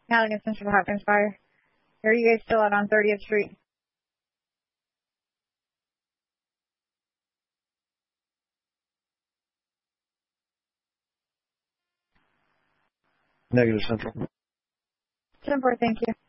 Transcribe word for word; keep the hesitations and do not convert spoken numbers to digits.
Halligan Central Hopkins Fire. Are you guys still out on thirtieth Street? Negative, Central. ten four, thank you.